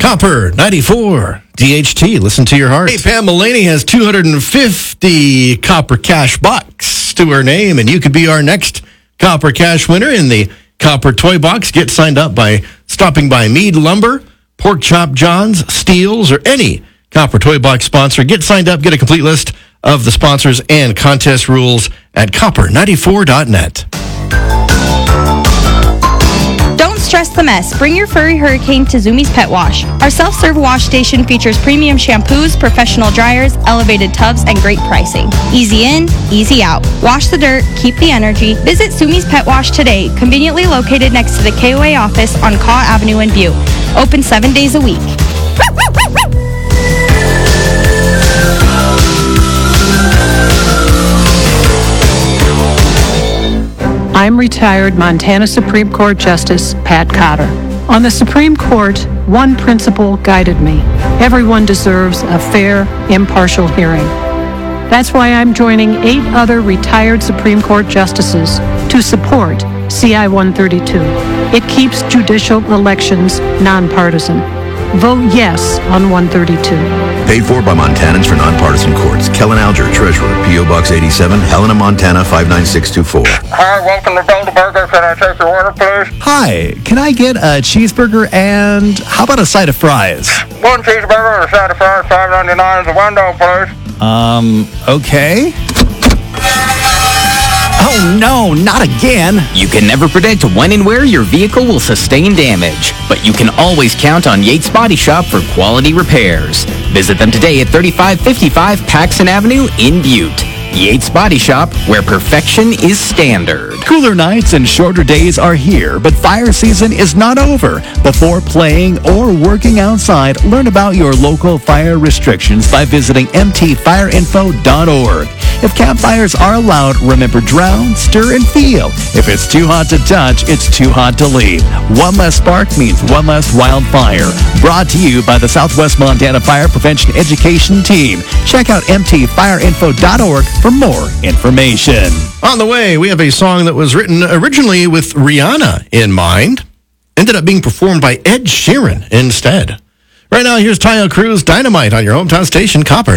Copper 94 DHT. Listen to your heart. Hey, Pam Mulaney has 250 Copper Cash bucks to her name, and you could be our next Copper Cash winner in the Copper Toy Box. Get signed up by stopping by Mead Lumber, Pork Chop John's, Steels, or any Copper Toy Box sponsor. Get signed up. Get a complete list of the sponsors and contest rules at copper94.net. Don't stress the mess. Bring your furry hurricane to Zumi's Pet Wash. Our self-serve wash station features premium shampoos, professional dryers, elevated tubs, and great pricing. Easy in, easy out. Wash the dirt, keep the energy. Visit Zumi's Pet Wash today, conveniently located next to the KOA office on Caw Avenue in Butte. Open 7 days a week. I'm retired Montana Supreme Court Justice Pat Cotter. On the Supreme Court, one principle guided me. Everyone deserves a fair, impartial hearing. That's why I'm joining 8 other retired Supreme Court justices to support CI 132. It keeps judicial elections nonpartisan. Vote yes on 132. Paid for by Montanans for Nonpartisan Courts. Kellen Alger, Treasurer, P.O. Box 87, Helena, Montana 59624. Hi, welcome to Build-A-Burger. Can I take your order, please? Hi, can I get a cheeseburger and how about a side of fries? One cheeseburger and a side of fries, $5.99 is the window, please. Okay. Oh no, not again. You can never predict when and where your vehicle will sustain damage, but you can always count on Yates Body Shop for quality repairs. Visit them today at 3555 Paxson Avenue in Butte. Yates Body Shop, where perfection is standard. Cooler nights and shorter days are here, but fire season is not over. Before playing or working outside, learn about your local fire restrictions by visiting mtfireinfo.org. If campfires are allowed, remember drown, stir, and feel. If it's too hot to touch, it's too hot to leave. One less spark means one less wildfire. Brought to you by the Southwest Montana Fire Prevention Education Team. Check out mtfireinfo.org for more information. On the way, we have a song that was written originally with Rihanna in mind. Ended up being performed by Ed Sheeran instead. Right now, here's Tayo Cruz, Dynamite on your hometown station, Copper.